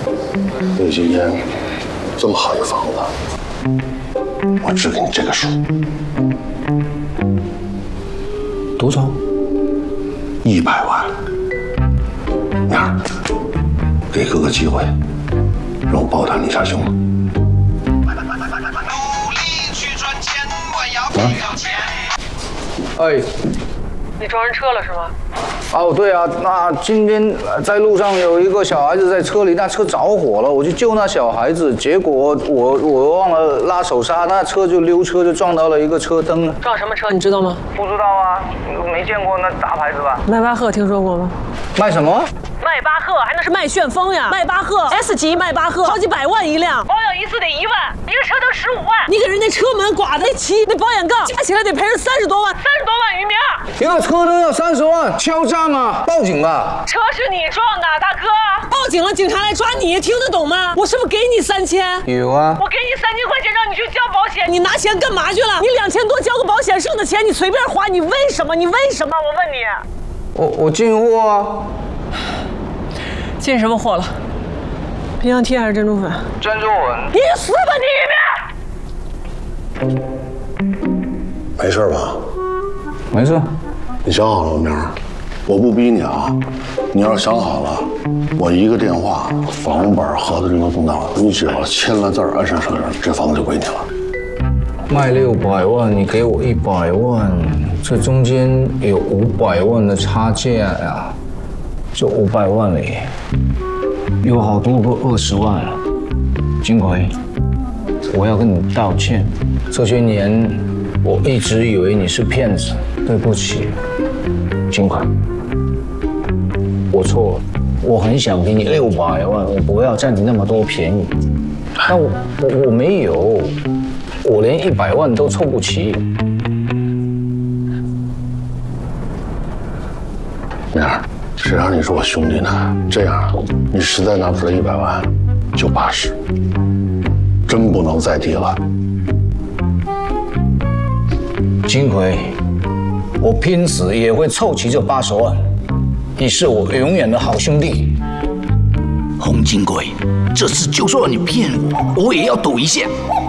刘金烟，这么好一房子，我只给你这个数。 多少 ？100万。明儿，给哥个机会，让我报答你一下，行吗？ 哎， 你撞人车了是吗？ 哦，对啊，那今天在路上有一个小孩子在车里，那车着火了，我去救那小孩子，结果我忘了拉手刹，那车就溜车就撞到了一个车灯了。 撞什么车你知道吗？ 不知道啊，没见过那大牌子吧？ 迈巴赫听说过吗？ 卖什么？ 迈巴赫还能是迈旋风呀？迈巴赫 S 级迈巴赫，好几百万一辆，保养一次得1万，一个车灯15万，你给人家车门刮得齐，那保险杠加起来得赔人30多万，30多万于明儿。 一个车灯要30万，敲诈吗？报警吧！ 车是你撞的，大哥！报警了，警察来抓你，听得懂吗？我是不是给你3000？ 有啊。 我给你3000块钱让你去交保险，你拿钱干嘛去了？你2000多交个保险，剩的钱你随便花，你为什么？你为什么？我问你。 我进货啊。 进什么货了？平阳贴还是珍珠粉？ 珍珠粉。 你死吧你！ 没事吧？ 没事。 你想好了吗，明儿？我不逼你啊，你要是想好了，我一个电话，房屋本、合同就能动到了。你只要签了字儿，按上手印，这房子就归你了。 卖600万，你给我100万，这中间有500万的差价呀，就500万里，有好多个20万。金奎，我要跟你道歉，这些年我一直以为你是骗子，对不起，金奎，我错了，我很想给你600万，我不要占你那么多便宜，但我没有。我连100万都凑不齐。 明儿，谁让你是我兄弟呢？这样，你实在拿不出来100万，就80，真不能再低了。 金奎，我拼死也会凑齐这80万。你是我永远的好兄弟。 洪金贵，这次就算你骗我，我也要赌一下。